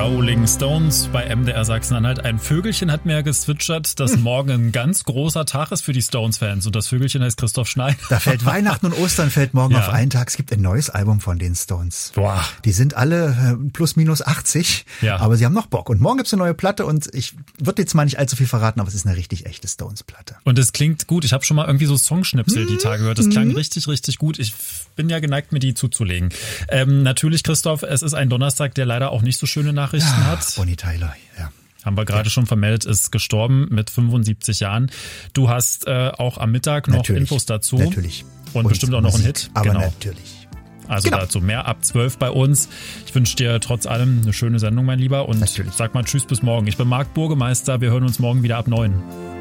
Rolling Stones bei MDR Sachsen-Anhalt. Ein Vögelchen hat mir gezwitschert, dass morgen ein ganz großer Tag ist für die Stones-Fans. Und das Vögelchen heißt Christoph Schneider. Da fällt Weihnachten und Ostern fällt morgen auf einen Tag. Es gibt ein neues Album von den Stones. Boah. Die sind alle plus minus 80, aber sie haben noch Bock. Und morgen gibt's eine neue Platte und ich würde jetzt mal nicht allzu viel verraten, aber es ist eine richtig echte Stones-Platte. Und es klingt gut. Ich habe schon mal irgendwie so Songschnipsel die Tage gehört. Das klang richtig, richtig gut. Ich bin ja geneigt, mir die zuzulegen. Natürlich, Christoph, es ist ein Donnerstag, der leider auch nicht so schöne Nachrichten hat. Bonnie Tyler, ja. Haben wir gerade schon vermeldet, ist gestorben mit 75 Jahren. Du hast auch am Mittag noch Infos dazu. Natürlich. Und bestimmt auch noch einen Hit. Aber natürlich. Also dazu mehr ab 12 bei uns. Ich wünsche dir trotz allem eine schöne Sendung, mein Lieber. Und sag mal Tschüss bis morgen. Ich bin Marc Burgemeister. Wir hören uns morgen wieder ab 9.